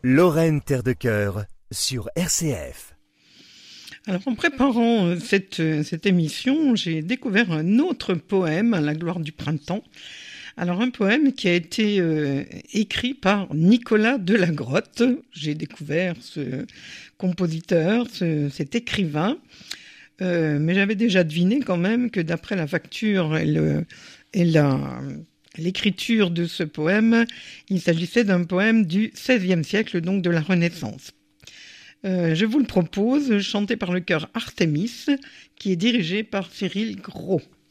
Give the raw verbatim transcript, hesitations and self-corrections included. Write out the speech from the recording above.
Lorraine Terre de Cœur sur R C F. Alors, en préparant cette, cette émission, j'ai découvert un autre poème, à la gloire du printemps. Alors, un poème qui a été euh, écrit par Nicolas Delagrotte. J'ai découvert ce compositeur, ce, cet écrivain. Euh, mais j'avais déjà deviné quand même que d'après la facture et, le, et la, l'écriture de ce poème, il s'agissait d'un poème du seizième siècle, donc de la Renaissance. Euh, je vous le propose, chanté par le chœur Artémis, qui est dirigé par Cyril Gros.